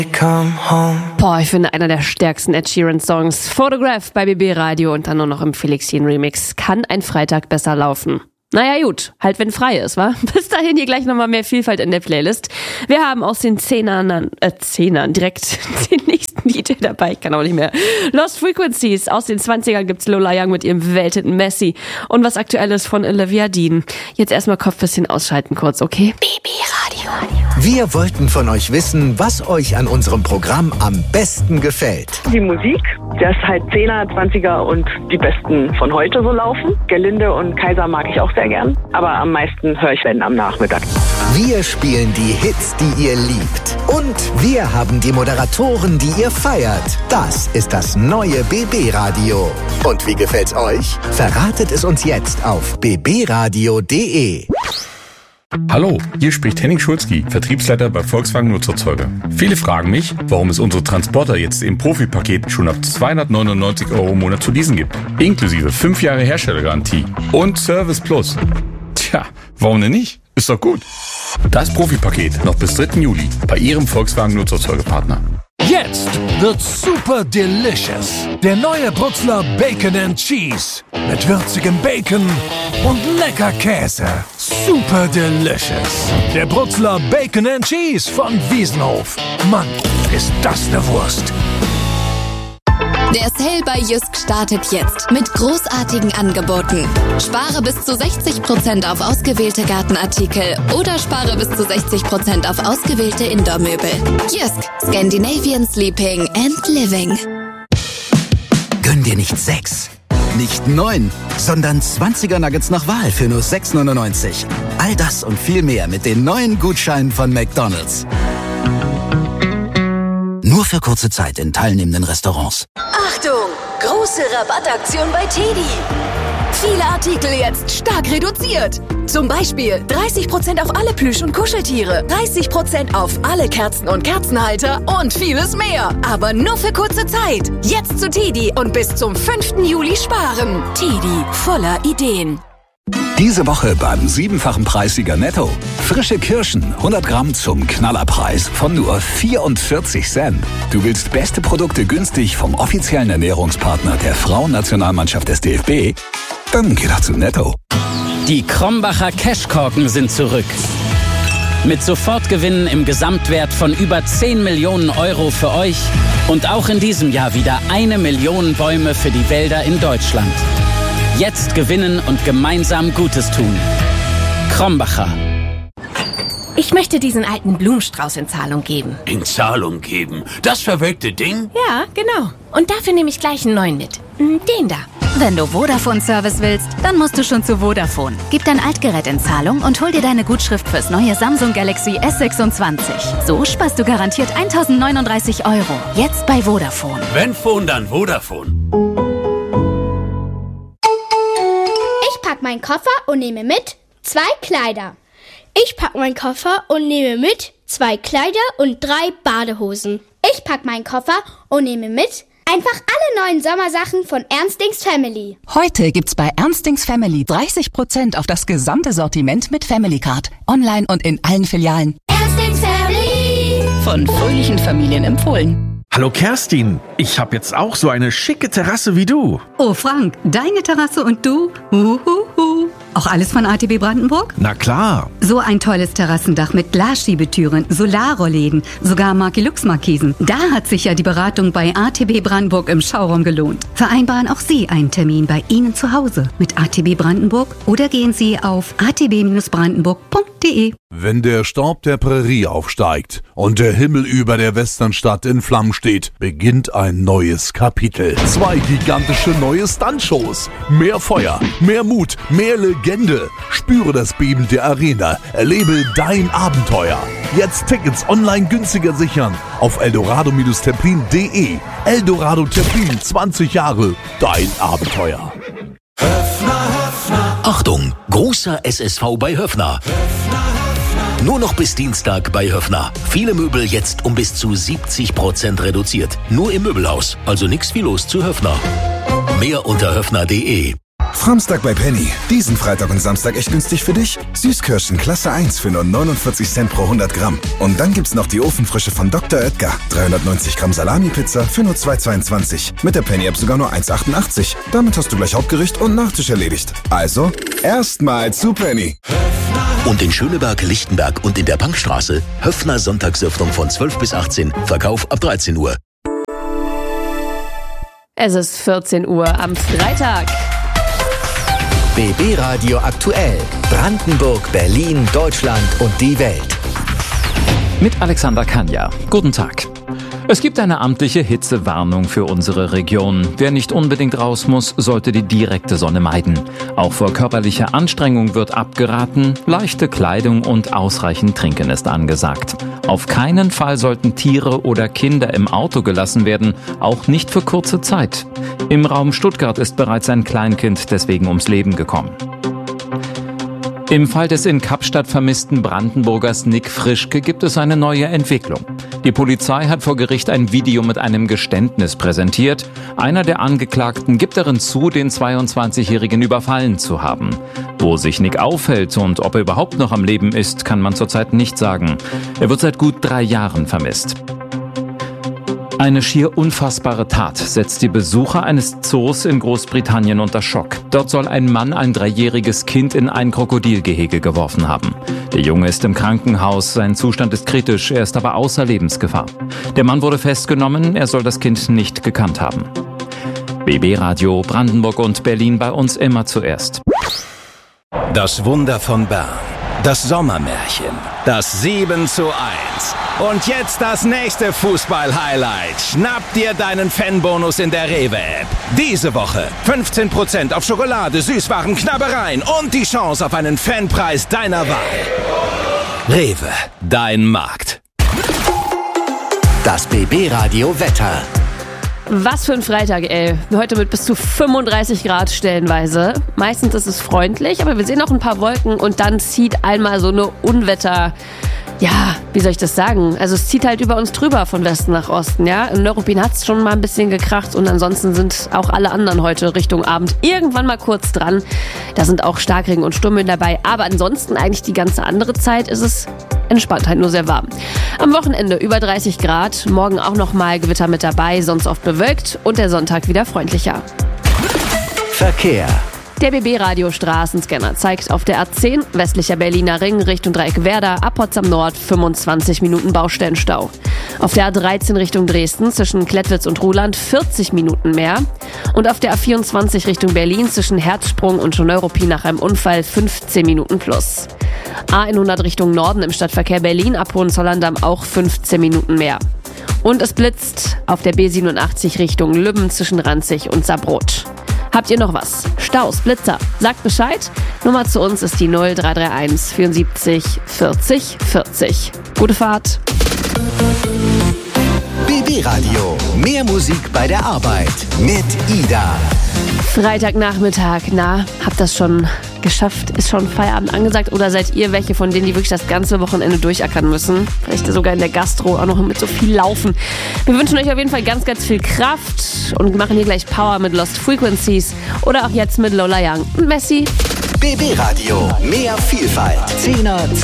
Boah, ich finde einer der stärksten Ed Sheeran-Songs. Photograph bei BB Radio und dann nur noch im Felixin-Remix. Kann ein Freitag besser laufen? Naja gut, halt wenn frei ist, wa? Bis dahin hier gleich nochmal mehr Vielfalt in der Playlist. Wir haben aus den Zehnern direkt den nächsten DJ dabei, ich kann auch nicht mehr. Lost Frequencies, aus den 20ern gibt's Lola Young mit ihrem welthitten Messi und was Aktuelles von Olivia Dean. Jetzt erstmal Kopfbisschen ausschalten kurz, okay? BB Radio. Wir wollten von euch wissen, was euch an unserem Programm am besten gefällt. Die Musik, dass halt 10er, 20er und die besten von heute so laufen. Gerlinde und Kaiser mag ich auch sehr gern, aber am meisten höre ich wenn am Nachmittag. Wir spielen die Hits, die ihr liebt. Und wir haben die Moderatoren, die ihr feiert. Das ist das neue BB Radio. Und wie gefällt's euch? Verratet es uns jetzt auf bbradio.de. Hallo, hier spricht Henning Schulzki, Vertriebsleiter bei Volkswagen Nutzerzeuger. Viele fragen mich, warum es unsere Transporter jetzt im Profipaket schon ab 299 € im Monat zu leasen gibt. Inklusive 5 Jahre Herstellergarantie und Service Plus. Tja, warum denn nicht? Ist doch gut. Das Profipaket noch bis 3. Juli bei Ihrem Volkswagen Nutzerzeugerpartner. Jetzt wird's super delicious. Der neue Brutzler Bacon and Cheese. Mit würzigem Bacon und lecker Käse. Super delicious. Der Brutzler Bacon and Cheese von Wiesenhof. Mann, ist das eine Wurst. Der Sale bei Jysk startet jetzt mit großartigen Angeboten. Spare bis zu 60% auf ausgewählte Gartenartikel oder spare bis zu 60% auf ausgewählte Indoor-Möbel. Jysk, Scandinavian Sleeping and Living. Gönn dir nicht 6, nicht 9, sondern 20er Nuggets nach Wahl für nur 6,99. All das und viel mehr mit den neuen Gutscheinen von McDonald's. Nur für kurze Zeit in teilnehmenden Restaurants. Achtung! Große Rabattaktion bei Teddy. Viele Artikel jetzt stark reduziert. Zum Beispiel 30% auf alle Plüsch- und Kuscheltiere, 30% auf alle Kerzen und Kerzenhalter und vieles mehr. Aber nur für kurze Zeit. Jetzt zu Teddy und bis zum 5. Juli sparen. Teddy, voller Ideen. Diese Woche beim 7-fachen Preissieger Netto. Frische Kirschen, 100 Gramm zum Knallerpreis von nur 44 Cent. Du willst beste Produkte günstig vom offiziellen Ernährungspartner der Frauennationalmannschaft des DFB? Dann geh doch zu Netto. Die Krombacher Cashkorken sind zurück. Mit Sofortgewinnen im Gesamtwert von über 10 Millionen € für euch und auch in diesem Jahr wieder 1 Million Bäume für die Wälder in Deutschland. Jetzt gewinnen und gemeinsam Gutes tun. Krombacher. Ich möchte diesen alten Blumenstrauß in Zahlung geben. In Zahlung geben? Das verwelkte Ding? Ja, genau. Und dafür nehme ich gleich einen neuen mit. Den da. Wenn du Vodafone-Service willst, dann musst du schon zu Vodafone. Gib dein Altgerät in Zahlung und hol dir deine Gutschrift fürs neue Samsung Galaxy S26. So sparst du garantiert 1.039 €. Jetzt bei Vodafone. Wenn Phone, dann Vodafone. Ich pack meinen Koffer und nehme mit 2 Kleider. Ich pack meinen Koffer und nehme mit 2 Kleider und 3 Badehosen. Ich pack meinen Koffer und nehme mit einfach alle neuen Sommersachen von Ernstings Family. Heute gibt's bei Ernstings Family 30% auf das gesamte Sortiment mit Family Card. Online und in allen Filialen. Ernstings Family. Von fröhlichen Familien empfohlen. Hallo Kerstin, ich habe jetzt auch so eine schicke Terrasse wie du. Oh Frank, deine Terrasse und du? Auch alles von ATB Brandenburg? Na klar. So ein tolles Terrassendach mit Glasschiebetüren, Solarrollläden, sogar Marki-Lux-Markisen. Da hat sich ja die Beratung bei ATB Brandenburg im Schauraum gelohnt. Vereinbaren auch Sie einen Termin bei Ihnen zu Hause mit ATB Brandenburg oder gehen Sie auf atb-brandenburg.de. Wenn der Staub der Prärie aufsteigt und der Himmel über der Westernstadt in Flammen steht, beginnt ein neues Kapitel. 2 gigantische neue Stuntshows. Mehr Feuer, mehr Mut, mehr Legende. Spüre das Beben der Arena. Erlebe dein Abenteuer. Jetzt Tickets online günstiger sichern auf eldorado-terpin.de. Eldorado Terpin, 20 Jahre. Dein Abenteuer. Achtung, großer SSV bei Höffner. Nur noch bis Dienstag bei Höffner. Viele Möbel jetzt um bis zu 70% reduziert. Nur im Möbelhaus. Also nix wie los zu Höffner. Mehr unter höffner.de. Samstag bei Penny. Diesen Freitag und Samstag echt günstig für dich. Süßkirschen Klasse 1 für nur 49 Cent pro 100 Gramm. Und dann gibt's noch die Ofenfrische von Dr. Oetker. 390 Gramm Salami-Pizza für nur 2,22. Mit der Penny-App sogar nur 1,88. Damit hast du gleich Hauptgericht und Nachtisch erledigt. Also, erstmal zu Penny. Und in Schöneberg, Lichtenberg und in der Bankstraße Höffner Sonntagsöffnung von 12 bis 18, Verkauf ab 13 Uhr. Es ist 14 Uhr am Freitag. BB Radio aktuell. Brandenburg, Berlin, Deutschland und die Welt. Mit Alexander Kanja. Guten Tag. Es gibt eine amtliche Hitzewarnung für unsere Region. Wer nicht unbedingt raus muss, sollte die direkte Sonne meiden. Auch vor körperlicher Anstrengung wird abgeraten. Leichte Kleidung und ausreichend Trinken ist angesagt. Auf keinen Fall sollten Tiere oder Kinder im Auto gelassen werden, auch nicht für kurze Zeit. Im Raum Stuttgart ist bereits ein Kleinkind deswegen ums Leben gekommen. Im Fall des in Kapstadt vermissten Brandenburgers Nick Frischke gibt es eine neue Entwicklung. Die Polizei hat vor Gericht ein Video mit einem Geständnis präsentiert. Einer der Angeklagten gibt darin zu, den 22-Jährigen überfallen zu haben. Wo sich Nick aufhält und ob er überhaupt noch am Leben ist, kann man zurzeit nicht sagen. Er wird seit gut 3 Jahren vermisst. Eine schier unfassbare Tat setzt die Besucher eines Zoos in Großbritannien unter Schock. Dort soll ein Mann ein 3-jähriges Kind in ein Krokodilgehege geworfen haben. Der Junge ist im Krankenhaus, sein Zustand ist kritisch, er ist aber außer Lebensgefahr. Der Mann wurde festgenommen, er soll das Kind nicht gekannt haben. BB Radio Brandenburg und Berlin, bei uns immer zuerst. Das Wunder von Bern. Das Sommermärchen. Das 7:1. Und jetzt das nächste Fußball-Highlight. Schnapp dir deinen Fanbonus in der Rewe-App. Diese Woche 15% auf Schokolade, Süßwaren, Knabbereien und die Chance auf einen Fanpreis deiner Wahl. Rewe, dein Markt. Das BB-Radio Wetter. Was für ein Freitag, ey. Heute mit bis zu 35 Grad stellenweise. Meistens ist es freundlich, aber wir sehen noch ein paar Wolken und dann zieht einmal so eine Unwetter... Ja, wie soll ich das sagen? Also es zieht halt über uns drüber von Westen nach Osten, ja. In Neuruppin hat es schon mal ein bisschen gekracht und ansonsten sind auch alle anderen heute Richtung Abend irgendwann mal kurz dran. Da sind auch Starkregen und Sturmöen dabei, aber ansonsten eigentlich die ganze andere Zeit ist es entspannt, halt nur sehr warm. Am Wochenende über 30 Grad, morgen auch nochmal Gewitter mit dabei, sonst oft bewölkt und der Sonntag wieder freundlicher. Verkehr. Der BB-Radio Straßenscanner zeigt auf der A10 westlicher Berliner Ring Richtung Dreieck Werder ab Potsdam Nord 25 Minuten Baustellenstau. Auf der A13 Richtung Dresden zwischen Klettwitz und Ruhland 40 Minuten mehr. Und auf der A24 Richtung Berlin zwischen Herzsprung und Neuruppin nach einem Unfall 15 Minuten plus. A100 Richtung Norden im Stadtverkehr Berlin ab Hohenzollern-Damm auch 15 Minuten mehr. Und es blitzt auf der B87 Richtung Lübben zwischen Ranzig und Saarbrot. Habt ihr noch was? Staus, Blitzer? Sagt Bescheid. Nummer zu uns ist die 0331 74 40 40. Gute Fahrt. BB Radio. Mehr Musik bei der Arbeit. Mit Ida. Freitagnachmittag. Na, habt das schon geschafft? Ist schon Feierabend angesagt? Oder seid ihr welche von denen, die wirklich das ganze Wochenende durchackern müssen? Vielleicht sogar in der Gastro auch noch mit so viel Laufen. Wir wünschen euch auf jeden Fall ganz, ganz viel Kraft und machen hier gleich Power mit Lost Frequencies oder auch jetzt mit Lola Young und Messi. BB Radio. Mehr Vielfalt. 10er